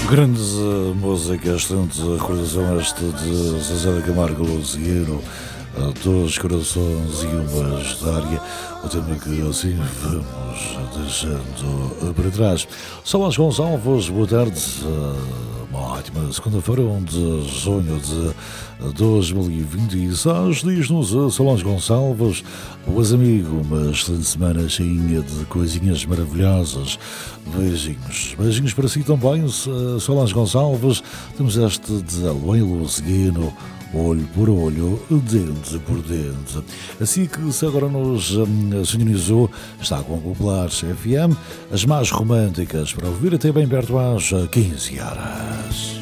Grande música, excelente recordação esta de Zezé de Camargo Luziano, Dois Corações e uma História, o tema que assim vamos deixando para trás. Solange Gonçalves, boa tarde, uma ótima segunda-feira, 1 de junho de 2026, diz-nos a Solange Gonçalves, boas amigo, uma excelente semana cheinha de coisinhas maravilhosas, beijinhos para si também, Solange Gonçalves. Temos este de Aloim Luziano, olho por olho, dente por dente. Assim que se agora nos sintonizou, está com a Populares FM, as mais românticas para ouvir até bem perto às 15 horas.